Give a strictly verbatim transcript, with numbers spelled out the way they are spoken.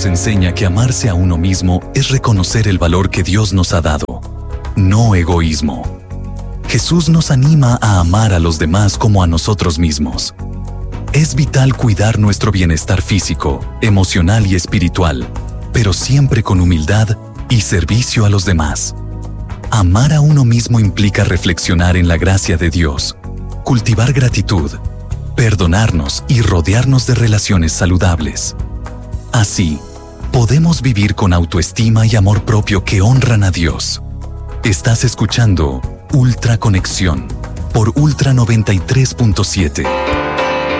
enseña que amarse a uno mismo es reconocer el valor que Dios nos ha dado, no egoísmo. Jesús nos anima a amar a los demás como a nosotros mismos. Es vital cuidar nuestro bienestar físico, emocional y espiritual, pero siempre con humildad y servicio a los demás. Amar a uno mismo implica reflexionar en la gracia de Dios, cultivar gratitud, perdonarnos y rodearnos de relaciones saludables. Así, podemos vivir con autoestima y amor propio que honran a Dios. Estás escuchando Ultra Conexión por Ultra noventa y tres punto siete.